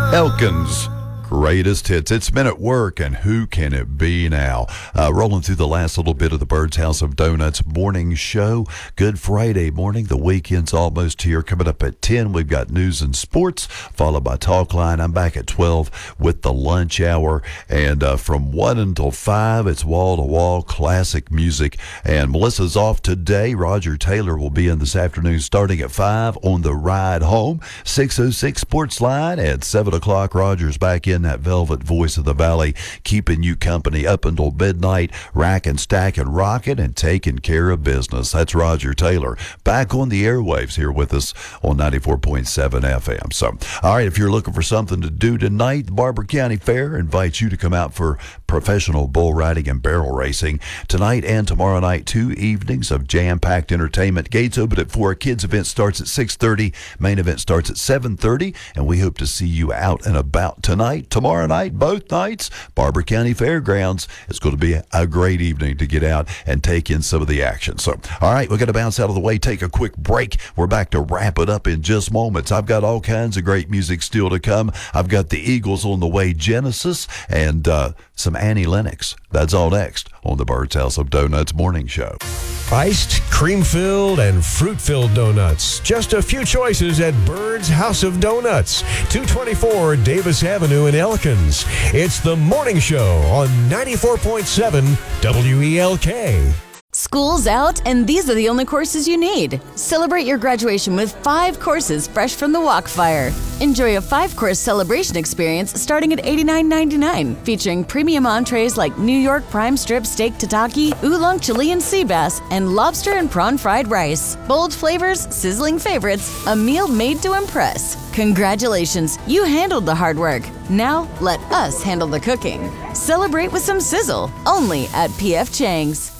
Elkins. Greatest hits. It's been at work, and who can it be now? Rolling through the last little bit of the Bird's House of Donuts morning show. Good Friday morning. The weekend's almost here. Coming up at 10, we've got news and sports, followed by Talk Line. I'm back at 12 with the lunch hour. And from 1 until 5, it's wall-to-wall classic music. And Melissa's off today. Roger Taylor will be in this afternoon starting at 5 on the ride home. 606 Sports Line at 7 o'clock. Roger's back in that velvet voice of the valley, keeping you company up until midnight, racking, stacking, rocking, and taking care of business. That's Roger Taylor back on the airwaves here with us on 94.7 FM. So, all right, if you're looking for something to do tonight, the Barber County Fair invites you to come out for professional bull riding and barrel racing tonight and tomorrow night. 2 evenings of jam-packed entertainment. Gates open at 4. Kids event starts at 6:30. Main event starts at 7:30, and we hope to see you out and about tonight. Tomorrow night, both nights, Barber County Fairgrounds. It's going to be a great evening to get out and take in some of the action. So, all right, we're going to bounce out of the way, take a quick break. We're back to wrap it up in just moments. I've got all kinds of great music still to come. I've got the Eagles on the way, Genesis, and some Annie Lennox. That's all next on the Bird's House of Donuts morning show. Iced, cream-filled, and fruit-filled donuts. Just a few choices at Bird's House of Donuts, 224 Davis Avenue in Elkins. It's the morning show on 94.7 WELK. School's out, and these are the only courses you need. Celebrate your graduation with 5 courses fresh from the Walkfire. Enjoy a 5-course celebration experience starting at $89.99, featuring premium entrees like New York prime strip steak tataki, oolong Chilean sea bass, and lobster and prawn fried rice. Bold flavors, sizzling favorites, a meal made to impress. Congratulations, you handled the hard work. Now let us handle the cooking. Celebrate with some sizzle, only at P.F. Chang's.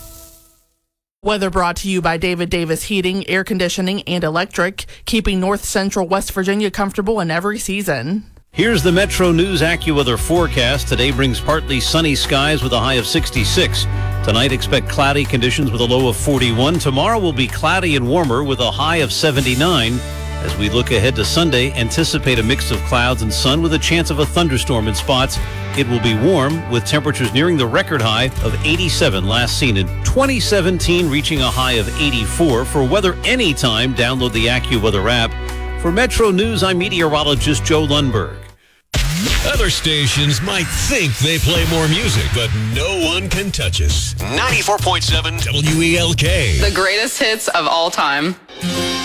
Weather brought to you by David Davis Heating, Air Conditioning, and Electric, keeping North Central West Virginia comfortable in every season. Here's the Metro News AccuWeather forecast. Today brings partly sunny skies with a high of 66. Tonight, expect cloudy conditions with a low of 41. Tomorrow will be cloudy and warmer with a high of 79. As we look ahead to Sunday, anticipate a mix of clouds and sun with a chance of a thunderstorm in spots. It will be warm with temperatures nearing the record high of 87 last seen in 2017, reaching a high of 84. For weather anytime, download the AccuWeather app. For Metro News, I'm meteorologist Joe Lundberg. Other stations might think they play more music, but no one can touch us. 94.7 WELK. The greatest hits of all time.